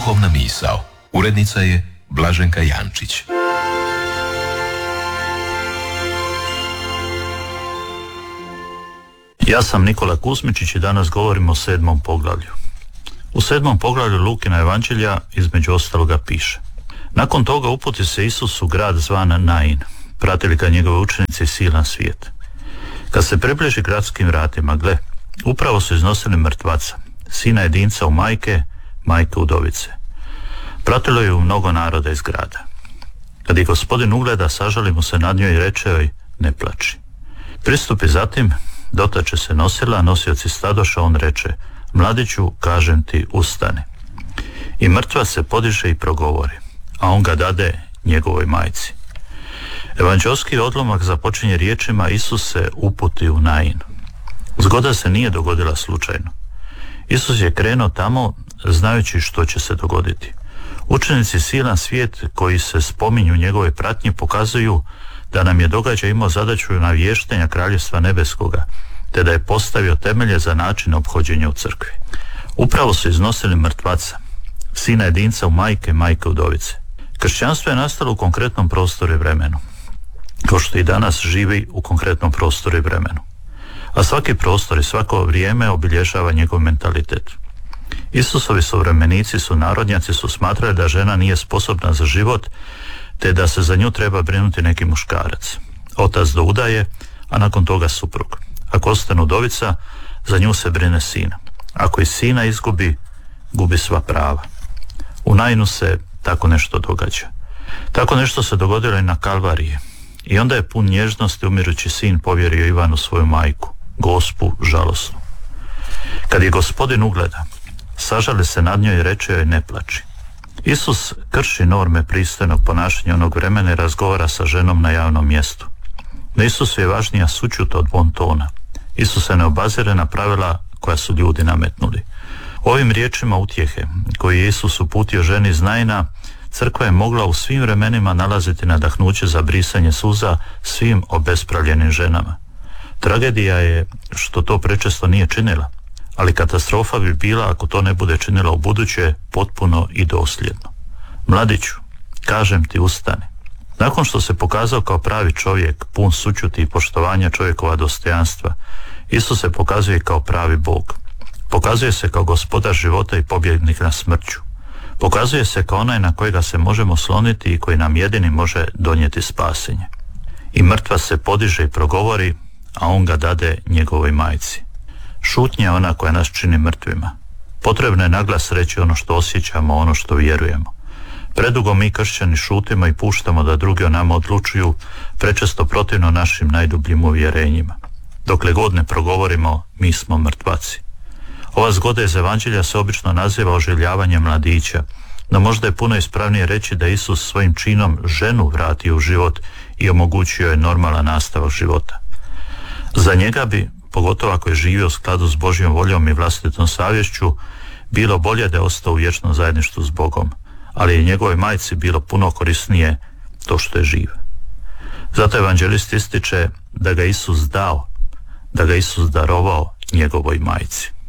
Duhovna misao. Urednica je Blaženka Jančić. Ja sam Nikola Kuzmičić i danas govorimo o 7. poglavlju. U 7. poglavlju Lukina evanđelja između ostaloga piše: nakon toga uputi se Isus u grad zvan Nain. Pratili ga njegove učenici i silan svijet. Kad se približi gradskim vratima, gle, upravo su iznosili mrtvaca, sina jedinca u majke udovice. Pratilo je u mnogo naroda iz grada. Kad ih Gospodin ugleda, sažali mu se nad njoj i reče joj: ne plači. Pristupi zatim, dotače se nosila, nosioci stadoša, on reče: mladiću, kažem ti, ustani. I mrtva se podiže i progovori, a on ga dade njegovoj majci. Evanđelski odlomak započinje riječima: Isus se uputi u Nain. Zgoda se nije dogodila slučajno. Isus je krenuo tamo znajući što će se dogoditi. Učenici silan svijet koji se spominju u njegovoj pratnji pokazuju da nam je događaj imao zadaću navještenja Kraljevstva nebeskoga, te da je postavio temelje za način ophođenja u crkvi. Upravo su iznosili mrtvaca, sina jedinca u majke udovice. Kršćanstvo je nastalo u konkretnom prostoru i vremenu, kao što i danas živi u konkretnom prostoru i vremenu. A svaki prostor i svako vrijeme obilježava njegov mentalitet. Isusovi suvremenici su narodnjaci su smatrali da žena nije sposobna za život, te da se za nju treba brinuti neki muškarac. Otac do udaje, a nakon toga suprug. Ako ostane udovica, za nju se brine sin. Ako i sina izgubi, gubi sva prava. U Nainu se tako nešto događa. Tako nešto se dogodilo i na Kalvariji. I onda je pun nježnosti umirući sin povjerio Ivanu svoju majku, Gospu žalosnu. Kad je Gospodin ugleda, sažali se nad njoj i reče joj: ne plači. Isus krši norme pristojnog ponašanja onog vremena i razgovara sa ženom na javnom mjestu. No Isusu je važnija sućut od bontona. Isus se ne obazire na pravila koja su ljudi nametnuli. Ovim riječima utjehe koji je Isus uputio ženi iz Naina, crkva je mogla u svim vremenima nalaziti nadahnuće za brisanje suza svim obespravljenim ženama. Tragedija je što to prečesto nije činila, ali katastrofa bi bila ako to ne bude činila u buduće potpuno i dosljedno. Mladiću, kažem ti, ustani. Nakon što se pokazao kao pravi čovjek, pun sućuti i poštovanja čovjekova dostojanstva, Isus se pokazuje kao pravi Bog. Pokazuje se kao gospodar života i pobjednik nad smrću. Pokazuje se kao onaj na kojega se možemo sloniti i koji nam jedini može donijeti spasenje. I mrtva se podiže i progovori, a on ga dade njegovoj majci. Šutnja je ona koja nas čini mrtvima. Potrebno je naglas reći ono što osjećamo, ono što vjerujemo. Predugo mi kršćani šutimo i puštamo da drugi o nama odlučuju, prečesto protivno našim najdubljim uvjerenjima. Dokle god ne progovorimo, mi smo mrtvaci. Ova zgoda iz evanđelja se obično naziva oživljavanje mladića, no možda je puno ispravnije reći da Isus svojim činom ženu vratio u život i omogućio je normalan nastavak života. Za njega bi, pogotovo ako je živio u skladu s Božjom voljom i vlastitom savješću, bilo bolje da je ostao u vječnom zajedništvu s Bogom, ali je njegovoj majci bilo puno korisnije to što je živ. Zato evanđelist ističe da ga Isus dao, da ga Isus darovao njegovoj majci.